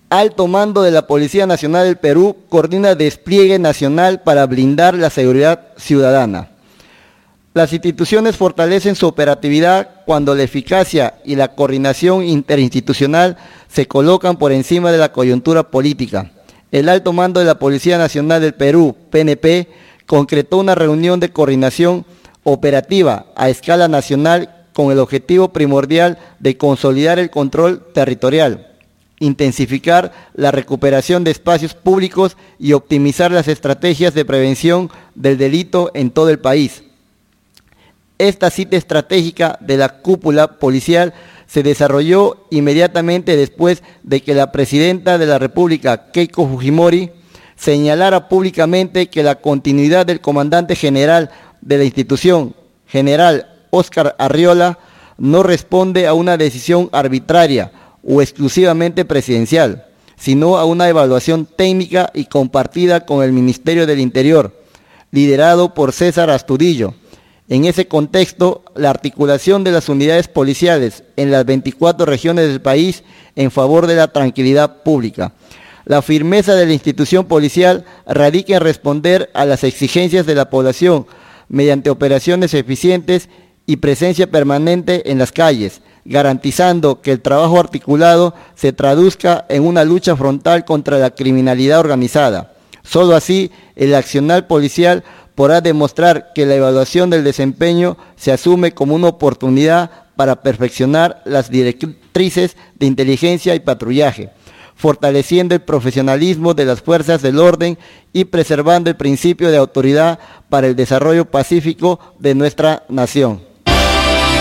Alto Mando de la Policía Nacional del Perú coordina despliegue nacional para blindar la seguridad ciudadana. Las instituciones fortalecen su operatividad cuando la eficacia y la coordinación interinstitucional se colocan por encima de la coyuntura política. El Alto Mando de la Policía Nacional del Perú, PNP, concretó una reunión de coordinación operativa a escala nacional con el objetivo primordial de consolidar el control territorial, intensificar la recuperación de espacios públicos y optimizar las estrategias de prevención del delito en todo el país. Esta cita estratégica de la cúpula policial se desarrolló inmediatamente después de que la presidenta de la República, Keiko Fujimori, señalara públicamente que la continuidad del comandante general de la institución, general Óscar Arriola, no responde a una decisión arbitraria o exclusivamente presidencial, sino a una evaluación técnica y compartida con el Ministerio del Interior, liderado por César Astudillo. En ese contexto, la articulación de las unidades policiales en las 24 regiones del país en favor de la tranquilidad pública. La firmeza de la institución policial radica en responder a las exigencias de la población mediante operaciones eficientes y presencia permanente en las calles, garantizando que el trabajo articulado se traduzca en una lucha frontal contra la criminalidad organizada. Solo así, el accionar policial podrá demostrar que la evaluación del desempeño se asume como una oportunidad para perfeccionar las directrices de inteligencia y patrullaje, fortaleciendo el profesionalismo de las fuerzas del orden y preservando el principio de autoridad para el desarrollo pacífico de nuestra nación.